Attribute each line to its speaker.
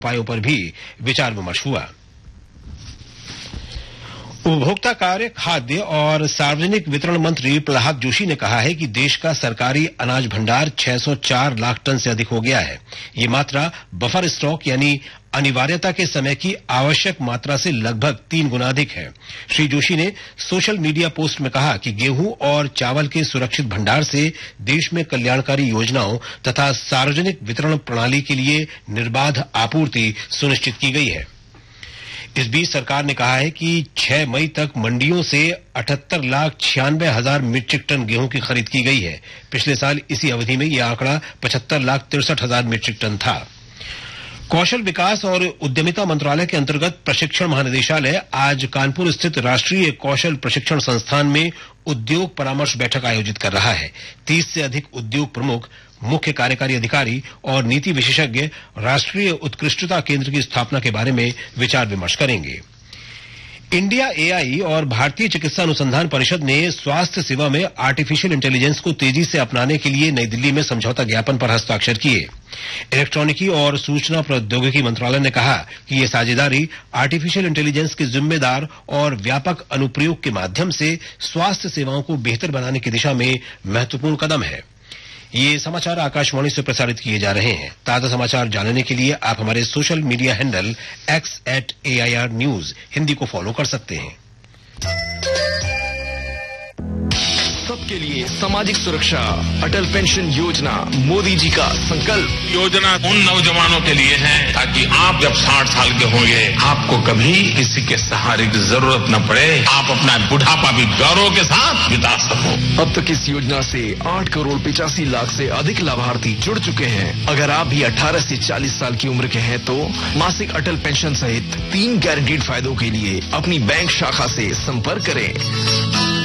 Speaker 1: उपायों पर भी विचार विमर्श हुआ। उपभोक्ता कार्य, खाद्य और सार्वजनिक वितरण मंत्री प्रहलाद जोशी ने कहा है कि देश का सरकारी अनाज भंडार 604 लाख टन से अधिक हो गया है। ये मात्रा बफर स्टॉक यानी अनिवार्यता के समय की आवश्यक मात्रा से लगभग 3 गुना अधिक है। श्री जोशी ने सोशल मीडिया पोस्ट में कहा कि गेहूं और चावल के सुरक्षित भंडार से देश में कल्याणकारी योजनाओं तथा सार्वजनिक वितरण प्रणाली के लिए निर्बाध आपूर्ति सुनिश्चित की गई है। इस बीच सरकार ने कहा है कि 6 मई तक मंडियों से 78,96,000 मीट्रिक टन गेहूं की खरीद की गई है। पिछले साल इसी अवधि में यह आंकड़ा 75,63,000 मीट्रिक टन था। कौशल विकास और उद्यमिता मंत्रालय के अंतर्गत प्रशिक्षण महानिदेशालय आज कानपुर स्थित राष्ट्रीय कौशल प्रशिक्षण संस्थान में उद्योग परामर्श बैठक आयोजित कर रहा है। 30 से अधिक उद्योग प्रमुख, मुख्य कार्यकारी अधिकारी और नीति विशेषज्ञ राष्ट्रीय उत्कृष्टता केंद्र की स्थापना के बारे में विचार विमर्श करेंगे। इंडिया एआई और भारतीय चिकित्सा अनुसंधान परिषद ने स्वास्थ्य सेवा में आर्टिफिशियल इंटेलिजेंस को तेजी से अपनाने के लिए नई दिल्ली में समझौता ज्ञापन पर हस्ताक्षर किए। इलेक्ट्रॉनिकी और सूचना प्रौद्योगिकी मंत्रालय ने कहा कि ये साझेदारी आर्टिफिशियल इंटेलिजेंस के जिम्मेदार और व्यापक अनुप्रयोग के माध्यम से स्वास्थ्य सेवाओं को बेहतर बनाने की दिशा में महत्वपूर्ण कदम है। ये समाचार आकाशवाणी से प्रसारित किए जा रहे हैं। ताजा समाचार जानने के लिए आप हमारे social media handle x@AIR News Hindi को फॉलो कर सकते हैं।
Speaker 2: सबके लिए सामाजिक सुरक्षा, अटल पेंशन योजना, मोदी जी का संकल्प।
Speaker 3: योजना उन नौजवानों के लिए है ताकि आप जब 60 साल के होंगे आपको कभी किसी के सहारे की जरूरत न पड़े, आप अपना बुढ़ापा भी गौरव के साथ बिता सको।
Speaker 2: अब तक इस योजना से 8 करोड़ 85 लाख से अधिक लाभार्थी जुड़ चुके हैं। अगर आप भी 18 से 40 साल की उम्र के हैं तो मासिक अटल पेंशन सहित 3 गारंटीड फायदों के लिए अपनी बैंक शाखा से संपर्क करें।